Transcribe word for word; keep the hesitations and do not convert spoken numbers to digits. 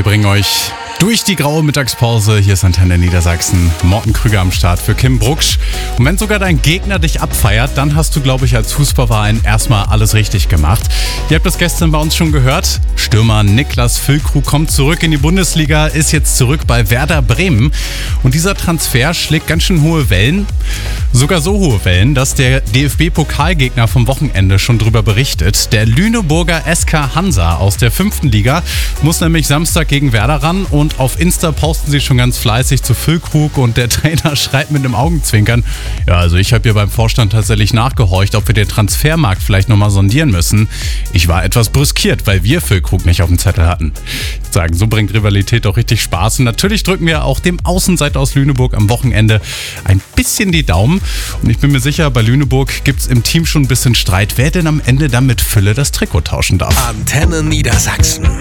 Wir bringen euch durch die graue Mittagspause. Hier ist Antenne Niedersachsen. Morten Krüger am Start für Kim Brucksch. Und wenn sogar dein Gegner dich abfeiert, dann hast du, glaube ich, als Fußballverein erstmal alles richtig gemacht. Ihr habt das gestern bei uns schon gehört. Stürmer Niklas Füllkrug kommt zurück in die Bundesliga, ist jetzt zurück bei Werder Bremen. Und dieser Transfer schlägt ganz schön hohe Wellen. Sogar so hohe Wellen, dass der D F B-Pokalgegner vom Wochenende schon drüber berichtet. Der Lüneburger S K Hansa aus der fünften Liga muss nämlich Samstag gegen Werder ran. Und auf Insta posten sie schon ganz fleißig zu Füllkrug und der Trainer schreibt mit einem Augenzwinkern: Ja, also ich habe hier beim Vorstand tatsächlich nachgehorcht, ob wir den Transfermarkt vielleicht nochmal sondieren müssen. Ich war etwas brüskiert, weil wir Füllkrug nicht auf dem Zettel hatten. Ich würde sagen, so bringt Rivalität doch richtig Spaß. Und natürlich drücken wir auch dem Außenseiter aus Lüneburg am Wochenende ein bisschen die Daumen. Und ich bin mir sicher, bei Lüneburg gibt es im Team schon ein bisschen Streit, wer denn am Ende dann mit Fülle das Trikot tauschen darf. Antenne Niedersachsen.